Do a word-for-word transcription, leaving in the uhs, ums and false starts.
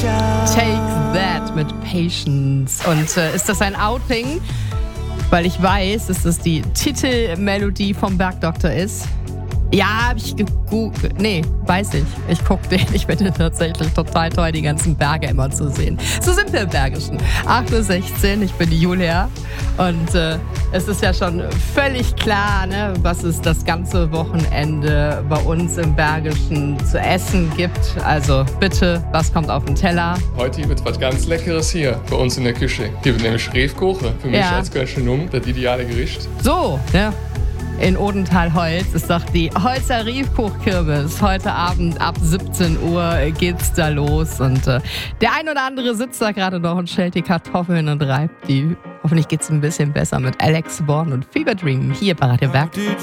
Take That mit Patience. Und äh, ist das ein Outing? Weil ich weiß, dass das die Titelmelodie vom Bergdoktor ist. Ja, hab ich gegoogelt. Nee, weiß ich. Ich guck den. Ich finde tatsächlich total toll, die ganzen Berge immer zu sehen. So sind wir im Bergischen. acht Uhr sechzehn, ich bin die Julia. Und äh, es ist ja schon völlig klar, ne, was es das ganze Wochenende bei uns im Bergischen zu essen gibt. Also bitte, was kommt auf den Teller? Heute gibt es was ganz Leckeres hier bei uns in der Küche. Hier wird nämlich Reefkuchen. Für mich Ja. als Gastronom das ideale Gericht. So, ne? In Odenthal-Holz ist doch die Holzer Riefkuchkirmes. Heute Abend ab siebzehn Uhr geht's da los. Und äh, der ein oder andere sitzt da gerade noch und schält die Kartoffeln und reibt die. Hoffentlich geht's ein bisschen besser mit Alex Born und Fever Dream hier bei Radio Berg.